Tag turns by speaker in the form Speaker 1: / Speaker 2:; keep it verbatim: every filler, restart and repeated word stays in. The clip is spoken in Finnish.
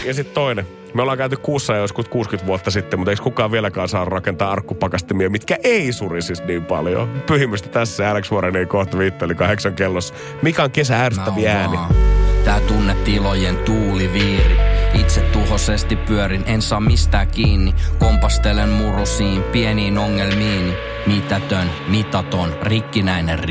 Speaker 1: Ja sitten toinen. Me ollaan käyty kuussa joskus kuusikymmentä vuotta sitten, mutta eikö kukaan vieläkään saa rakentaa arkkupakastimia, mitkä ei surisisi niin paljon. Pyhimystä tässä Alex Warren ei kohta viitteli kahdeksan kellossa. Mikä on kesä ärsyttäviä ääni?
Speaker 2: Tää tunnetilojen tuuliviiri. Itse tuhosesti pyörin, en saa mistään kiinni. Kompastelen murusiin, pieniin ongelmiini. Mitätön, mitaton, rikkinäinen rivi.